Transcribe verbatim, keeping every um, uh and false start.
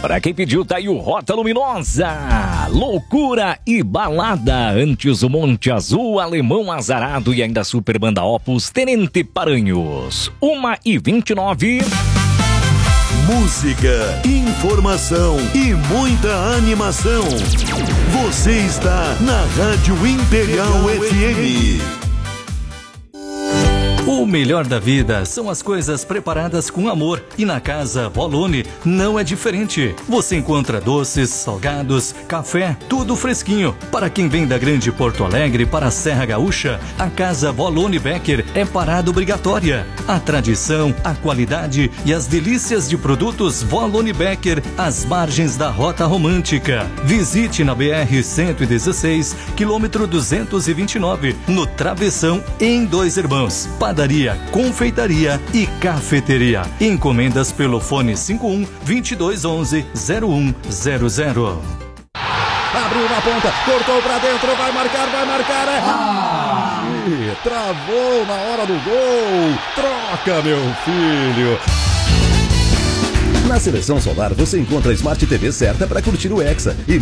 Pra quem pediu, tá aí o Rota Luminosa. Loucura e balada. Antes o Monte Azul, Alemão Azarado e ainda Super Banda Opus, Tenente Paranhos. uma e vinte e nove. Música, informação e muita animação. Você está na Rádio Imperial F M. O melhor da vida são as coisas preparadas com amor e na Casa Volone não é diferente. Você encontra doces, salgados, café, tudo fresquinho. Para quem vem da Grande Porto Alegre para a Serra Gaúcha, a Casa Volone Becker é parada obrigatória. A tradição, a qualidade e as delícias de produtos Volone Becker às margens da Rota Romântica. Visite na B R cento e dezesseis, quilômetro duzentos e vinte e nove, no Travessão, em Dois Irmãos. Padaria, confeitaria e cafeteria. Encomendas pelo fone cinco um, vinte e dois onze, zero um zero zero. Abriu na ponta, cortou pra dentro, vai marcar, vai marcar. É... Ah! Ih, travou na hora do gol. Troca, meu filho. Na Seleção Solar você encontra a Smart T V certa para curtir o Hexa e